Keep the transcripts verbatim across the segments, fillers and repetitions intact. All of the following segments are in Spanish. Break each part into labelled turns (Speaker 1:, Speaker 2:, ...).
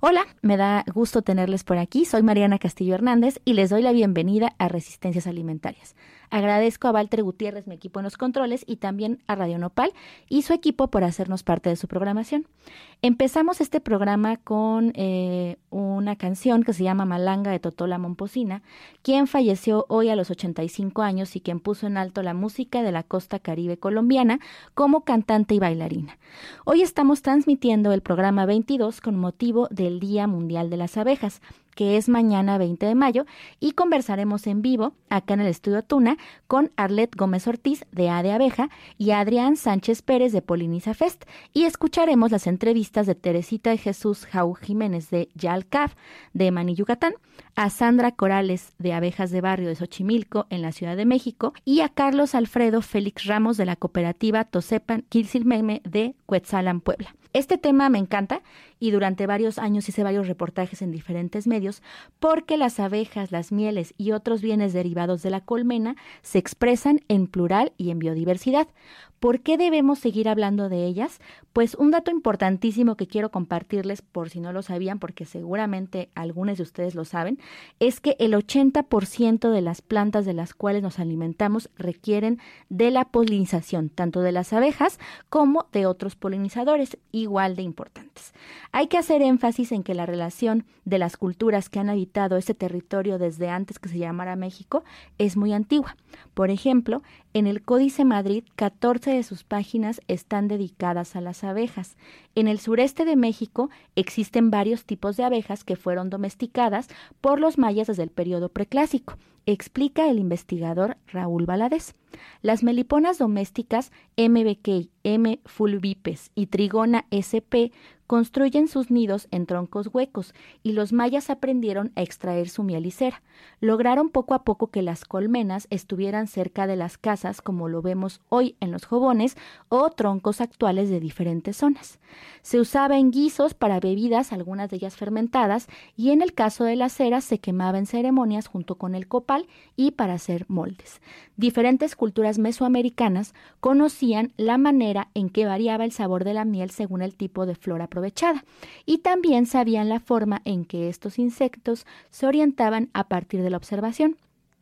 Speaker 1: Hola, me da gusto tenerles por aquí. Soy Mariana Castillo Hernández y les doy la bienvenida a Resistencias Alimentarias. Agradezco a Walter Gutiérrez, mi equipo en los controles, y también a Radio Nopal y su equipo por hacernos parte de su programación. Empezamos este programa con eh, una canción que se llama Malanga de Totola Momposina, quien falleció hoy a los ochenta y cinco años y quien puso en alto la música de la costa caribe colombiana como cantante y bailarina. Hoy estamos transmitiendo el programa veintidós con motivo del Día Mundial de las Abejas, que es mañana veinte de mayo, y conversaremos en vivo acá en el Estudio Tuna con Arlet Gómez Ortiz de A de Abeja y Adrián Sánchez Pérez de Poliniza Fest, y escucharemos las entrevistas de Teresita de Jesús Jau Jiménez de Yalcaf de Maní, Yucatán, a Sandra Corales de Abejas de Barrio de Xochimilco en la Ciudad de México y a Carlos Alfredo Félix Ramos de la cooperativa Tosepan Quilcilmeme de Cuetzalan, Puebla. Este tema me encanta y durante varios años hice varios reportajes en diferentes medios porque las abejas, las mieles y otros bienes derivados de la colmena se expresan en plural y en biodiversidad. ¿Por qué debemos seguir hablando de ellas? Pues un dato importantísimo que quiero compartirles por si no lo sabían, porque seguramente algunos de ustedes lo saben, es que el ochenta por ciento de las plantas de las cuales nos alimentamos requieren de la polinización, tanto de las abejas como de otros polinizadores igual de importantes. Hay que hacer énfasis en que la relación de las culturas que han habitado este territorio desde antes que se llamara México es muy antigua. Por ejemplo, en el Códice Madrid, catorce de sus páginas están dedicadas a las abejas. En el sureste de México existen varios tipos de abejas que fueron domesticadas por los mayas desde el periodo preclásico, explica el investigador Raúl Valadez. Las meliponas domésticas M. beckei, M. fulvipes y Trigona sp construyen sus nidos en troncos huecos y los mayas aprendieron a extraer su miel y cera. Lograron poco a poco que las colmenas estuvieran cerca de las casas, como lo vemos hoy en los jobones o troncos actuales de diferentes zonas. Se usaba en guisos para bebidas, algunas de ellas fermentadas, y en el caso de la cera se quemaba en ceremonias junto con el copal y para hacer moldes. Diferentes culturas mesoamericanas conocían la manera en que variaba el sabor de la miel según el tipo de flor aprovechada, y también sabían la forma en que estos insectos se orientaban a partir de la observación.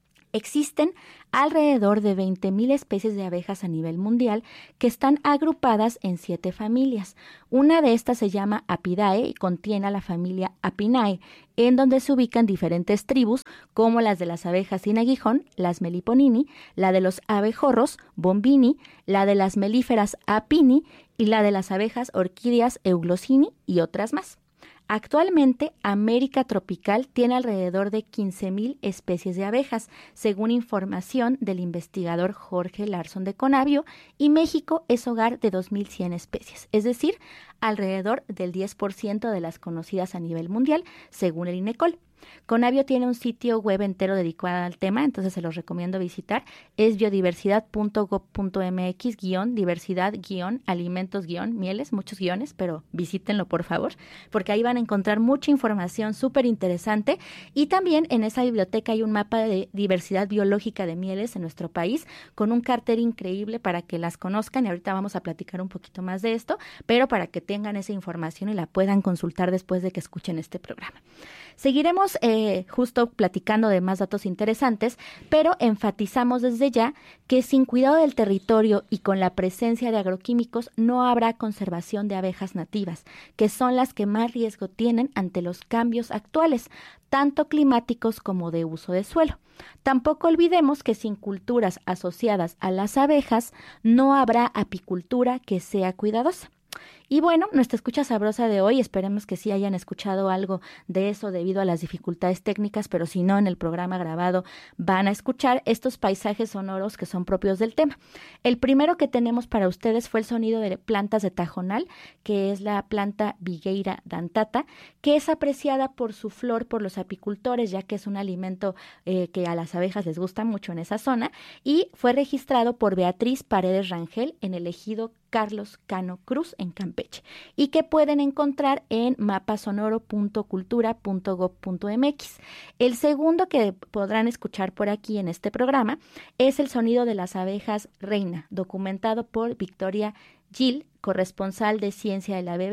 Speaker 1: Existen alrededor de veinte mil especies de abejas a nivel mundial que están agrupadas en siete familias. Una de estas se llama Apidae y contiene a la familia Apinae, en donde se ubican diferentes tribus como las de las abejas sin aguijón, las Meliponini, la de los abejorros, Bombini, la de las melíferas Apini y la de las abejas orquídeas Euglossini y otras más. Actualmente, América tropical tiene alrededor de quince mil especies de abejas, según información del investigador Jorge Larsson de Conavio, y México es hogar de dos mil cien especies, es decir, alrededor del diez por ciento de las conocidas a nivel mundial, según el INECOL. Conavio tiene un sitio web entero dedicado al tema, entonces se los recomiendo visitar. Es biodiversidad punto gob punto mx guión diversidad guión alimentos guión mieles, muchos guiones, pero visítenlo por favor, porque ahí van a encontrar mucha información súper interesante. Y también en esa biblioteca hay un mapa de diversidad biológica de mieles en nuestro país, con un cartel increíble para que las conozcan, y ahorita vamos a platicar un poquito más de esto, pero para que tengan esa información y la puedan consultar después de que escuchen este programa. Seguiremos eh, justo platicando de más datos interesantes, pero enfatizamos desde ya que sin cuidado del territorio y con la presencia de agroquímicos no habrá conservación de abejas nativas, que son las que más riesgo tienen ante los cambios actuales, tanto climáticos como de uso de suelo. Tampoco olvidemos que sin culturas asociadas a las abejas no habrá apicultura que sea cuidadosa. Y bueno, nuestra escucha sabrosa de hoy, esperemos que sí hayan escuchado algo de eso debido a las dificultades técnicas, pero si no, en el programa grabado van a escuchar estos paisajes sonoros que son propios del tema. El primero que tenemos para ustedes fue el sonido de plantas de tajonal, que es la planta Vigueira dantata, que es apreciada por su flor por los apicultores, ya que es un alimento eh, que a las abejas les gusta mucho en esa zona, y fue registrado por Beatriz Paredes Rangel en el ejido Carlos Cano Cruz en Campeche, y que pueden encontrar en mapasonoro punto cultura punto gob punto mx. El segundo que podrán escuchar por aquí en este programa es el sonido de las abejas reina, documentado por Victoria Gil, corresponsal de ciencia de la B B C.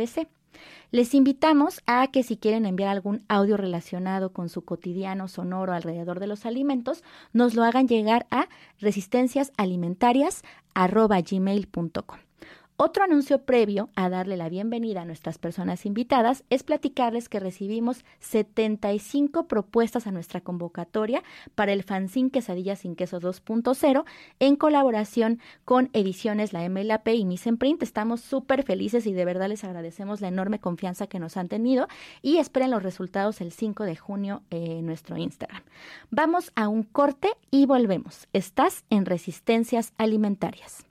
Speaker 1: Les invitamos a que si quieren enviar algún audio relacionado con su cotidiano sonoro alrededor de los alimentos, nos lo hagan llegar a resistenciasalimentarias arroba gmail punto com. Otro anuncio previo a darle la bienvenida a nuestras personas invitadas es platicarles que recibimos setenta y cinco propuestas a nuestra convocatoria para el fanzine Quesadillas sin Queso dos punto cero en colaboración con Ediciones La M L P y Mise en Print. Estamos súper felices y de verdad les agradecemos la enorme confianza que nos han tenido y esperen los resultados el cinco de junio en nuestro Instagram. Vamos a un corte y volvemos. Estás en Resistencias Alimentarias.